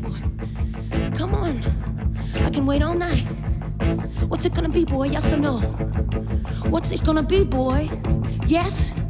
boy. Come on. I can wait all night. What's it gonna be, boy? Yes or no? What's it gonna be, boy? Yes